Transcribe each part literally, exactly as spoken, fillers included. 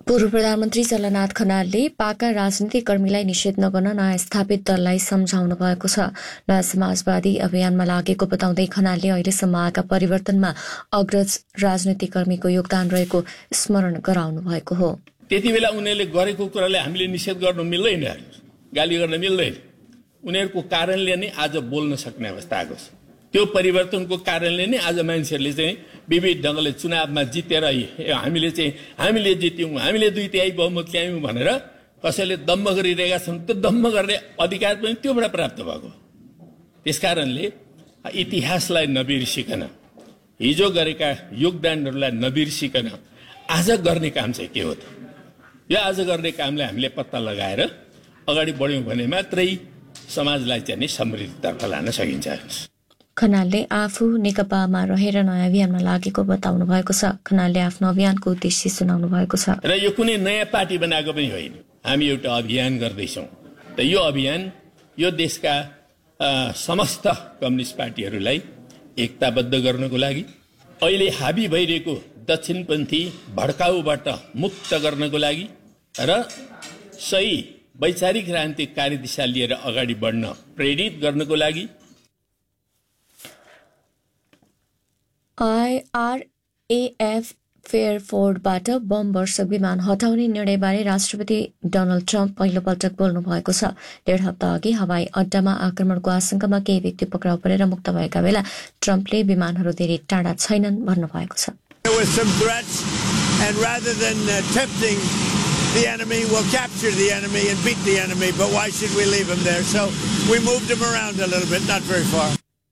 पूर्व प्रधानमन्त्री जलनाथ खनालले पाका राजनीतिक कर्मीलाई निषेध नगर्न नयाँ स्थापित दललाई सम्झाउनु भएको छ। नयाँ समाजवादी अभियानमा लागेको बताउँदै खनालले अहिलेसम्म आएका परिवर्तनमा अग्रज राजनीतिक कर्मीको योगदान रहेको स्मरण गराउनु भएको हो। त्यति बेला उनीहरूले गरेको कुरालाई हामीले निषेध गर्नु मिल्दैन, गाली गर्न मिल्दैन। उनीहरूको कारणले नै आज बोल्न सक्ने अवस्था आएको छ। त्यो परिवर्तनको कारणले नै आज मान्छेहरूले चाहिँ विविध ढङ्गले चुनावमा जितेर हामीले चाहिँ हामीले जित्यौँ, हामीले दुई तिहाई बहुमत ल्यायौँ भनेर कसैले दम्भ गरिरहेका छन्। त्यो दम्भ गर्ने अधिकार पनि त्योबाट प्राप्त भएको। त्यसकारणले इतिहासलाई नबिर्सिकन, हिजो गरेका योगदानहरूलाई नबिर्सिकन आज गर्ने काम चाहिँ के हो त? यो आज गर्ने कामलाई हामीले पत्ता लगाएर अगाडि बढ्यौँ भने मात्रै समाजलाई चाहिँ समृद्धितर्फ लान सकिन्छ। खनालले आफू नेकपामा रहेर नयाँ अभियानमा लागेको बताउनु भएको छ। खनालले आफ्नो अभियानको उद्देश्य सुनाउनु भएको छ। र यो कुनै नयाँ पार्टी बनाएको पनि होइन, हामी एउटा अभियान गर्दैछौँ। त यो अभियान यो देशका समस्त कम्युनिस्ट पार्टीहरूलाई एकताबद्ध गर्नको लागि, अहिले हाबी भइरहेको दक्षिणपन्थी भड्काउबाट मुक्त गर्नको लागि र सही वैचारिक क्रान्ति कार्यदिशा लिएर अगाडि बढ्न प्रेरित गर्नको लागि आइआरएएफ फेयरफोर्डबाट बम वर्षक विमान हटाउने निर्णयबारे राष्ट्रपति डोनाल्ड ट्रम्प पहिलोपटक बोल्नु भएको छ। डेढ हप्ता अघि हवाई अड्डामा आक्रमणको आशंकामा केही व्यक्ति पक्राउ परेर मुक्त भएका बेला ट्रम्पले विमानहरू धेरै टाढा छैनन् भन्नुभएको छ। The enemy will capture the enemy and beat the enemy, but why should we leave him there? So we moved him around a little bit, not very far.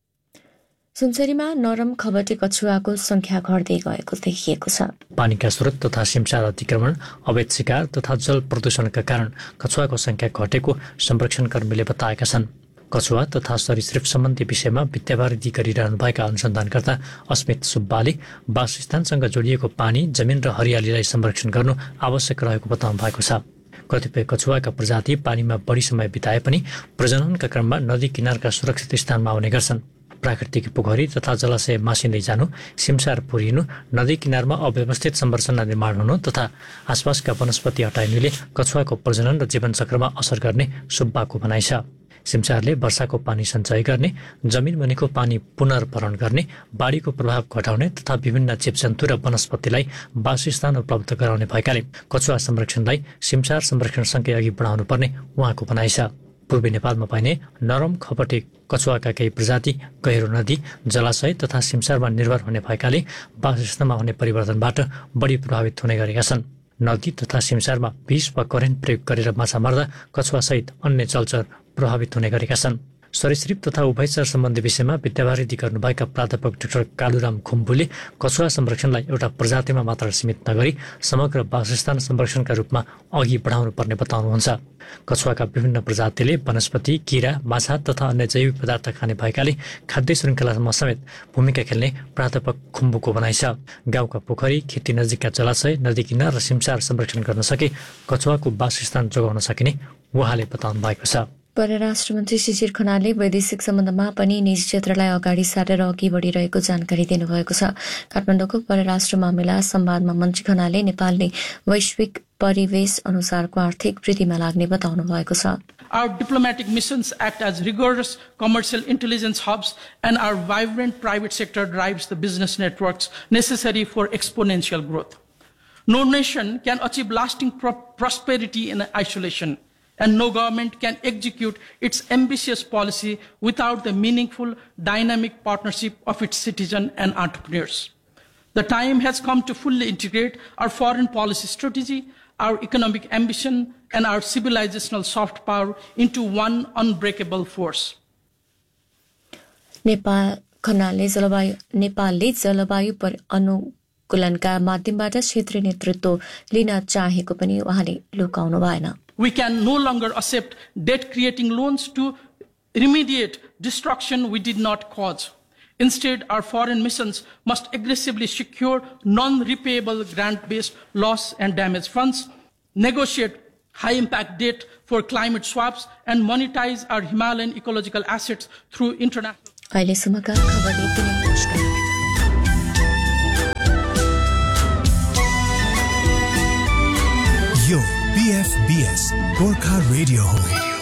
सुनसरीमा नरम खबटे कछुवाको संख्या घट्दै गएको देखिएको छ। पानीका स्रोत तथा सिमसार अतिक्रमण, अवैध शिकार तथा जल प्रदूषणका कारण कछुवाको संख्या घटेको संरक्षण कर्मीले बताएका छन्। कछुवा तथा सरीसृप सम्बन्धी विषयमा विद्यावारिधि गरिरहनुभएका अनुसन्धानकर्ता अस्मित सुब्बाले वासस्थानसँग जोडिएको पानी, जमिन र हरियालीलाई संरक्षण गर्नु आवश्यक रहेको बताउनु भएको छ। कतिपय कछुवाका प्रजाति पानीमा बढी समय बिताए पनि प्रजननका क्रममा नदी किनारका सुरक्षित स्थानमा आउने गर्छन्। प्राकृतिक पोखरी तथा जलाशय मासिँदै जानु, सिमसार पुरिनु, नदी किनारमा अव्यवस्थित संरचना निर्माण हुनु तथा आसपासका वनस्पति हटाइनुले कछुवाको प्रजनन र जीवनचक्रमा असर गर्ने सुब्बाको भनाइ छ। सिमसारले वर्षाको पानी सञ्चय गर्ने, जमिन मुनिको पानी पुनर्भरण गर्ने, बाढीको प्रभाव घटाउने तथा विभिन्न जीवजन्तु र वनस्पतिलाई वासस्थान उपलब्ध गराउने भएकाले कछुवा संरक्षणलाई सिमसार संरक्षणसँगै अघि बढाउनु पर्ने उहाँको भनाइ छ। पूर्वी नेपालमा पाइने नरम खपटे कछुवाका केही प्रजाति गहिरो नदी, जलाशय तथा सिमसारमा निर्भर हुने भएकाले वासस्थानमा हुने परिवर्तनबाट बढी प्रभावित हुने गरेका छन्। नदी तथा सिमसारमा विष वा करेन्ट प्रयोग गरेर माछा मार्दा कछुवासहित अन्य जलचर प्रभावित हुने गरेका छन्। सरीसृप तथा उभयचर सम्बन्धी विषयमा विद्यावारिधि गर्नुभएका प्राध्यापक डाक्टर कालुराम खुम्बुले कछुवा संरक्षणलाई एउटा प्रजातिमा मात्र सीमित नगरी समग्र वासस्थान संरक्षणका रूपमा अघि बढाउनु पर्ने बताउनुहुन्छ। कछुवाका विभिन्न प्रजातिले वनस्पति, किरा, माछा तथा अन्य जैविक पदार्थ खाने भएकाले खाद्य श्रृङ्खलामा समेत भूमिका खेल्ने प्राध्यापक खुम्बुको भनाइ छ। गाउँका पोखरी, खेती नजिकका जलाशय, नदी किनार र सिमसार संरक्षण गर्न सके कछुवाको वासस्थान जोगाउन सकिने उहाँले बताउनु भएको छ। परराष्ट्र मन्त्री शिशिर खनालले वैदेशिक सम्बन्धमा पनि निजी क्षेत्रलाई अगाडि सारेर अघि बढिरहेको जानकारी दिनुभएको छ। काठमाडौँको परराष्ट्र मामिला संवादमा मन्त्री खनालले नेपालले वैश्विक परिवेश अनुसारको आर्थिक वृद्धिमा लाग्ने बताउनु भएको छ। Our diplomatic missions act as rigorous commercial intelligence hubs, and our vibrant private sector drives the business networks necessary for exponential growth. No nation can achieve lasting pro- prosperity in isolation, and no government can execute its ambitious policy without the meaningful, dynamic partnership of its citizens and entrepreneurs. The time has come to fully integrate our foreign policy strategy, our economic ambition, and our civilizational soft power into one unbreakable force. Nepal खनालले जलवायु नेपालले जलवायु पर अनुकूलनका माध्यमबाट क्षेत्रीय नेतृत्व लिन चाहेको पनि उहाँले लुकाउनु भएन। We can no longer accept debt-creating loans to remediate destruction we did not cause. Instead, our foreign missions must aggressively secure non-repayable grant-based loss and damage funds, negotiate high-impact debt for climate swaps, and monetize our Himalayan ecological assets through international... अहिलेसम्मका खबर यति नै। नमस्कार। यो पीएफबीएस Gorkha radio हो।